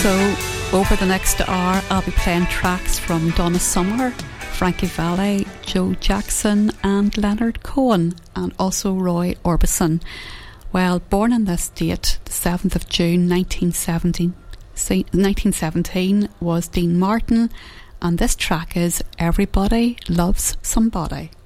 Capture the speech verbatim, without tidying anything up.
So, over the next hour, I'll be playing tracks from Donna Summer, Frankie Valli, Joe Jackson and Leonard Cohen, and also Roy Orbison. Well, born on this date, the seventh of June nineteen seventeen, nineteen seventeen, was Dean Martin, and this track is Everybody Loves Somebody.